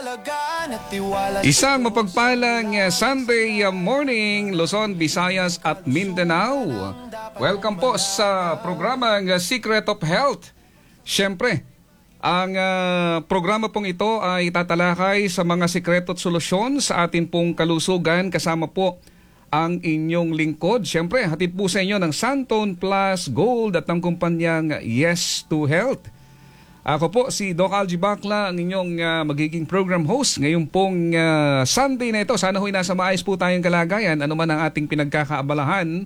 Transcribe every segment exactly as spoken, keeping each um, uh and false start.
Isang mapagpalang uh, Sunday uh, morning, Luzon, Visayas at Mindanao. Welcome po sa programang uh, Secret of Health. Siyempre, ang uh, programa pong ito ay tatalakay sa mga sikreto at solusyon sa atin pong kalusugan. Kasama po ang inyong lingkod. Siyempre, hatid po sa inyo ng Santon Plus Gold at ng kumpanyang Yes to Health. Ako po si Doc Algie Bacla, ang inyong uh, magiging program host ngayong pong uh, Sunday na ito. Sana ho'y nasa maayos po tayong kalagayan, ano man ang ating pinagkakaabalahan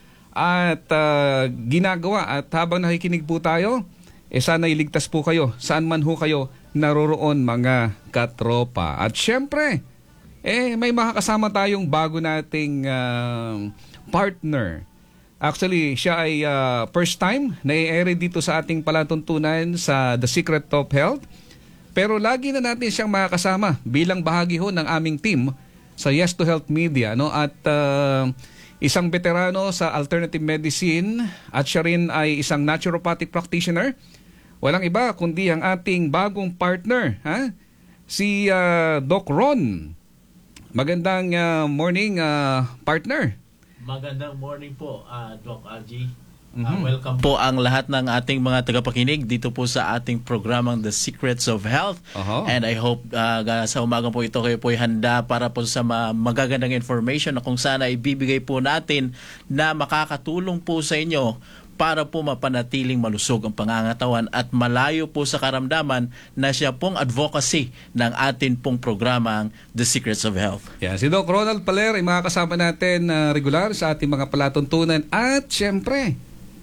at uh, ginagawa. At habang nakikinig po tayo, eh sana iligtas po kayo saan man ho kayo naroroon, mga katropa. At syempre, eh may makakasama tayong bago nating uh, partner. Actually, siya ay uh, first time na i-air dito sa ating palatuntunan sa The Secret of Health. Pero lagi na natin siyang makakasama bilang bahagi ho ng aming team sa Yes to Health Media. No? At uh, isang veterano sa alternative medicine at siya rin ay isang naturopathic practitioner. Walang iba kundi ang ating bagong partner, ha? Si uh, Doc Ron. Magandang uh, morning, uh, partner. Magandang morning po, uh, Doc Algie. Uh, mm-hmm. Welcome po ang lahat ng ating mga tagapakinig dito po sa ating programang The Secrets of Health. Uh-huh. And I hope uh, sa umagang po ito kayo po ay handa para po sa ma- magagandang information na kung sana ibibigay po natin na makakatulong po sa inyo para po mapanatiling malusog ang pangangatawan at malayo po sa karamdaman na siya pong advocacy ng atin pong programang The Secrets of Health. Yeah, si Doc Ronald Paler ay makakasama natin uh, regular sa ating mga palatuntunan at syempre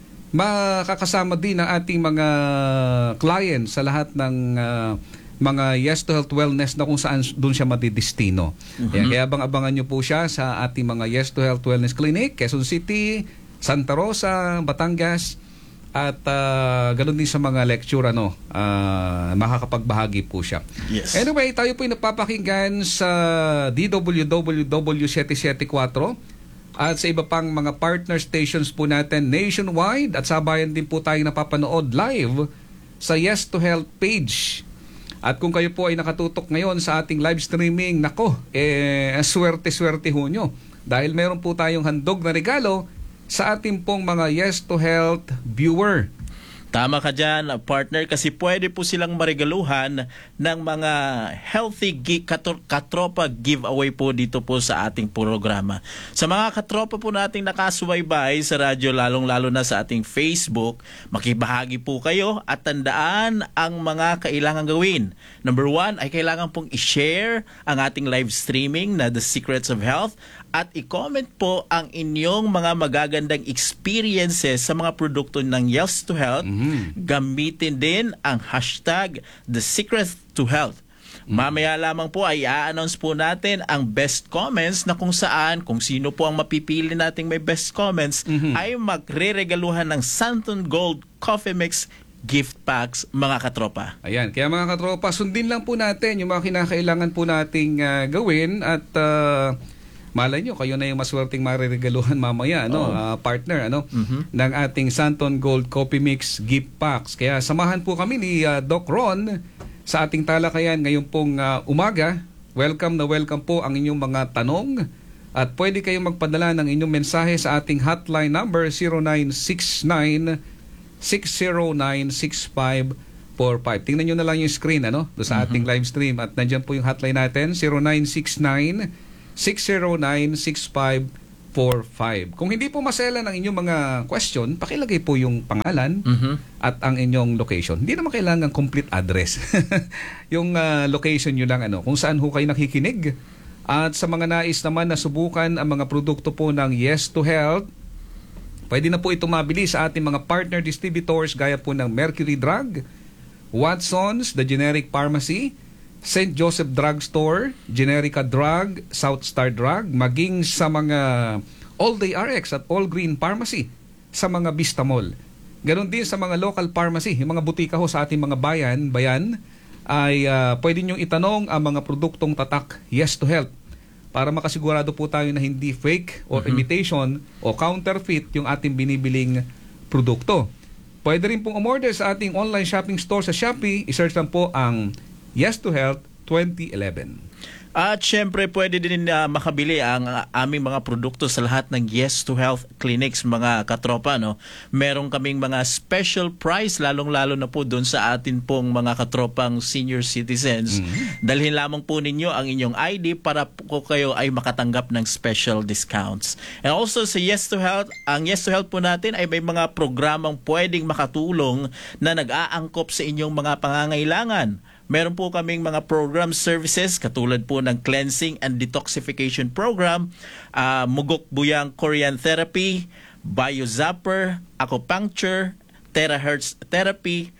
makakasama din ang ating mga clients sa lahat ng uh, mga Yes to Health Wellness na kung saan doon siya madidestino. Mm-hmm. Yeah, kaya abang-abangan nyo po siya sa ating mga Yes to Health Wellness Clinic, Quezon City, Santa Rosa, Batangas at uh, ganoon din sa mga lecture, ano, uh, makakapagbahagi po siya. Yes. Anyway, tayo po ay napapakinggan sa D W W W seven seven four at sa iba pang mga partner stations po natin nationwide at sabayan din po tayo napapanood live sa Yes to Health page. At kung kayo po ay nakatutok ngayon sa ating live streaming, nako, eh, swerte-swerte ho nyo dahil meron po tayong handog na regalo sa ating pong mga Yes to Health viewer. Tama ka dyan, partner, kasi pwede po silang marigaluhan ng mga healthy gi- katro- katropa giveaway po dito po sa ating programa. Sa mga katropa po nating nakasubaybay sa radyo, lalong-lalo na sa ating Facebook, makibahagi po kayo at tandaan ang mga kailangan gawin. Number one ay kailangan pong i-share ang ating live streaming na The Secrets of Health at i-comment po ang inyong mga magagandang experiences sa mga produkto ng Yes to Health. Mm-hmm. Gamitin din ang hashtag The Secrets to Health. Mm-hmm. Mamaya lamang po ay i-announce po natin ang best comments na kung saan, kung sino po ang mapipili nating may best comments, mm-hmm. ay magre-regaluhan ng Santon Gold Coffee Mix gift packs, mga katropa. Ayan, kaya mga katropa, sundin lang po natin yung mga kinakailangan po nating uh, gawin at uh, malay nyo, kayo na yung maswerteng mariregaluhan mamaya, ano, oh. uh, partner, ano, mm-hmm. ng ating Santon Gold Coffee Mix gift packs. Kaya samahan po kami ni uh, Doc Ron sa ating talakayan ngayong pong uh, umaga. Welcome na welcome po ang inyong mga tanong at pwede kayong magpadala ng inyong mensahe sa ating hotline number zero nine six nine, six zero nine, six five four five. Tingnan nyo na lang yung screen, ano, do sa ating mm-hmm. live stream at nandiyan po yung hotline natin, zero nine six nine, six zero nine, six five four five. Kung hindi po masela ng inyong mga question, pakilagay po yung pangalan mm-hmm. at ang inyong location. Hindi naman kailangan complete address. Yung uh, location nyo lang, ano, kung saan ho kayo nakikinig. At sa mga nais naman na subukan ang mga produkto po ng Yes to Health, pwede na po ito mabili sa ating mga partner distributors gaya po ng Mercury Drug, Watson's, The Generic Pharmacy, Saint Joseph Drug Store, Generica Drug, South Star Drug, maging sa mga All Day R X at All Green Pharmacy, sa mga Vista Mall. Ganon din sa mga local pharmacy, yung mga butika ho sa ating mga bayan, bayan ay uh, pwede nyong itanong ang mga produktong tatak Yes to Health para makasigurado po tayo na hindi fake or mm-hmm. imitation o counterfeit yung ating binibiling produkto. Pwede rin pong umorder sa ating online shopping store sa Shopee. I-search lang po ang Yes to Health twenty eleven. At syempre pwede din uh, makabili ang uh, aming mga produkto sa lahat ng Yes to Health clinics, mga katropa, no. Meron kaming mga special price, lalong-lalo na po doon sa atin pong mga katropang senior citizens. Mm-hmm. Dalhin lamang po ninyo ang inyong I D para po kayo ay makatanggap ng special discounts. And also sa Yes to Health, ang Yes to Health po natin ay may mga programang pwedeng makatulong na nag-aangkop sa inyong mga pangangailangan. Meron po kaming mga program services katulad po ng cleansing and detoxification program, uh, Mugok Buyang Korean Therapy, Biozapper, Acupuncture, Terahertz Therapy,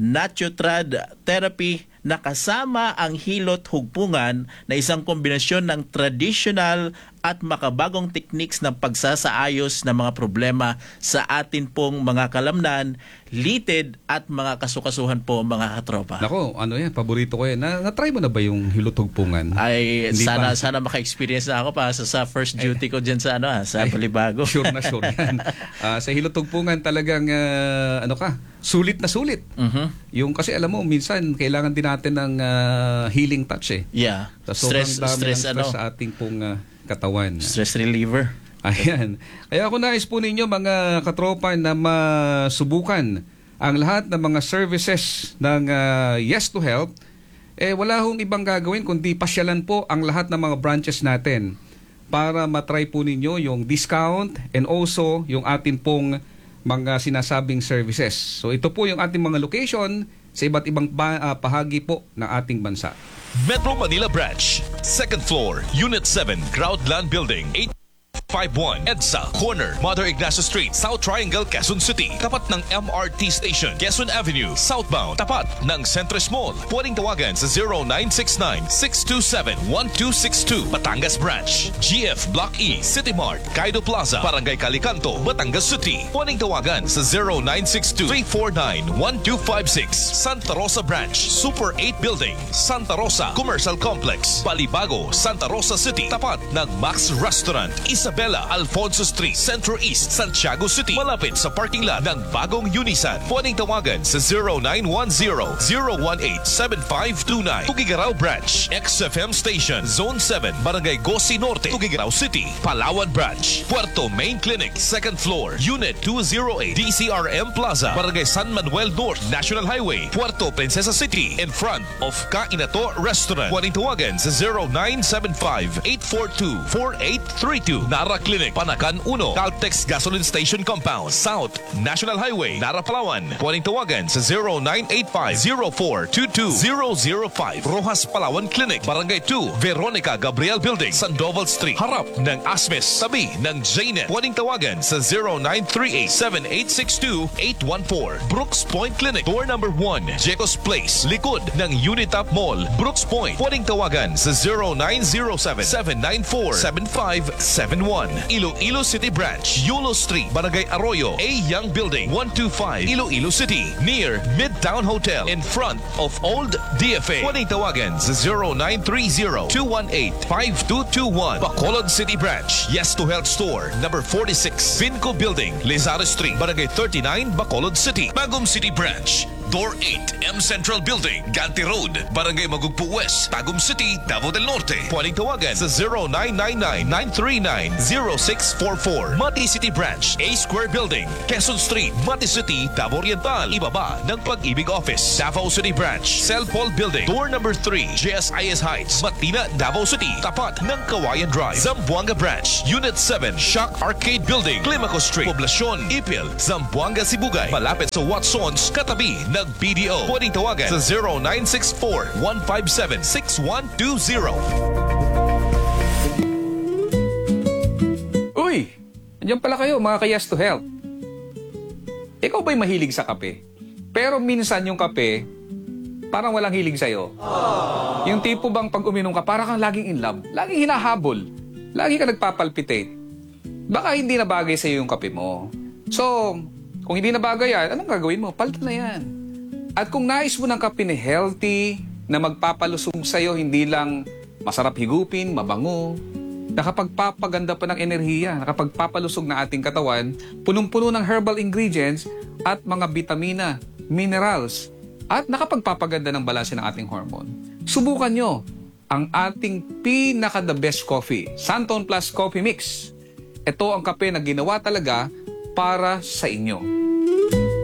Natutrad Therapy, na kasama ang hilot hugpungan na isang kombinasyon ng traditional at makabagong techniques ng pagsasaayos ng mga problema sa atin pong mga kalamnan, litid at mga kasukasuhan po, mga katropa. Nako, ano yan, paborito ko yan. Na, na-try mo na ba yung hilot hugpungan? Ay, Hindi sana pa. sana maka-experience na ako pa sa, sa first duty ko dyan sa ano, ah, sa Balibago. Sure na sure yan. Uh, sa hilot hugpungan talagang uh, ano ka, sulit na sulit. Uh-huh. Yung kasi alam mo, minsan kailangan din natin ng uh, healing touch eh. Yeah. Sa Stress, sobrang dami stress, ng stress ano? sa ating pong uh, katawan. Stress reliever. Ayan. Kaya ako nais po ninyo mga katropa na masubukan ang lahat ng mga services ng uh, Yes to Health. Eh wala hong ibang gagawin kundi pasyalan po ang lahat ng mga branches natin para matry po ninyo yung discount and also yung atin pong mga sinasabing services. So ito po yung ating mga location sa iba't ibang ba, uh, pahagi po ng ating bansa. Metro Manila Branch, second floor, Unit seven, Groundland Building, eight fifty-one EDSA, corner, Mother Ignacio Street, South Triangle, Quezon City. Tapat ng M R T Station, Quezon Avenue, southbound. Tapat ng Centris Mall. Pwedeng tawagan sa zero nine six nine, six two seven, one two six two. Batangas Branch, G F Block E, City Mart, Kaido Plaza, Barangay Calicanto, Batangas City. Pwedeng tawagan sa zero nine six two, three four nine, one two five six. Santa Rosa Branch, Super eight Building, Santa Rosa Commercial Complex, Balibago, Santa Rosa City. Tapat ng Max Restaurant, Isabela, Alfonso Street, Centro East, Santiago City. Malapit sa parking lot ng bagong Unisan. Pwedeng tawagan sa zero nine one zero, zero one eight, seven five two nine. Tugigaraw Branch, X F M Station, Zone seven, Barangay Gosi Norte, Tugigaraw City. Palawan Branch, Puerto Main Clinic, second floor, Unit two oh eight, D C R M Plaza, Barangay San Manuel North, National Highway, Puerto Princesa City, in front of Kainato Restaurant. Pwedeng tawagan sa zero nine seven five, eight four two, four eight three two. Nara Clinic, Panakan one, Caltex Gasoline Station Compound, South National Highway, Nara, Palawan. Pwedeng tawagan sa zero nine eight five, zero four two two, zero zero five. Rojas Palawan Clinic, Barangay two, Veronica Gabriel Building, Sandoval Street, harap ng Asmes, tabi ng J N E T. Pwedeng tawagan sa zero nine three eight, seven eight six two, eight one four. Brooks Point Clinic, door number one, Jecos Place, likod ng Unitap Mall, Brooks Point. Pwedeng tawagan sa zero nine zero seven, seven nine four, seven five seven one. Iloilo City Branch, Yulo Street, Barangay Arroyo, A Young Building, one two five, Iloilo City, near Midtown Hotel, in front of Old D F A. Pwedeng tawagan sa zero nine three zero, two one eight, five two two one. Bacolod City Branch, Yes to Health Store, number forty-six, Vinco Building, Lizares Street, Barangay thirty-nine, Bacolod City. Bagum City Branch, Door eight, M Central Building, Ganti Road, Barangay Magugpo West, Tagum City, Davao del Norte. Pwedeng tawagan sa zero nine nine nine, nine three nine, zero six four four. Mati City Branch, A Square Building, Quezon Street, Mati City, Davao Oriental. Ibaba ng Pag-ibig Office. Davao City Branch, Cell Paul Building, door number three, J S I S Heights, Matina, Davao City. Tapat ng Kawayan Drive. Zamboanga Branch, Unit seven, Shock Arcade Building, Climaco Street, Poblacion, Ipil, Zamboanga, Sibugay. Malapit sa Watsons, katabi ng B D O. Pwedeng tawagan sa zero nine six four, one five seven, six one two zero. Uy! Andiyan pala kayo mga ka-Yes to Health. Ikaw ba'y mahilig sa kape? Pero minsan yung kape, parang walang hilig sa'yo. Aww. Yung tipo bang pag uminom ka, parang kang laging in love. Laging hinahabol. Lagi ka nagpapalpitate. Baka hindi na bagay sa'yo yung kape mo. So, kung hindi na bagay yan, anong gagawin mo? Palitan na yan. At kung nais mo ng kape na healthy, na magpapalusog sa'yo, hindi lang masarap higupin, mabango, nakapagpapaganda pa ng enerhiya, nakapagpapalusog na ating katawan, punong-puno ng herbal ingredients at mga vitamina, minerals, at nakapagpapaganda ng balanse ng ating hormone. subukan nyo ang ating pinaka-the best coffee, Santon Plus Coffee Mix. Ito ang kape na ginawa talaga para sa inyo.